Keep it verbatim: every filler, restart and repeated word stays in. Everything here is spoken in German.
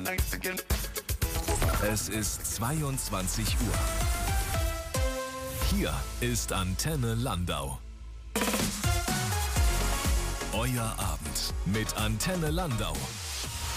Es ist zweiundzwanzig Uhr. Hier ist Antenne Landau. Euer Abend mit Antenne Landau.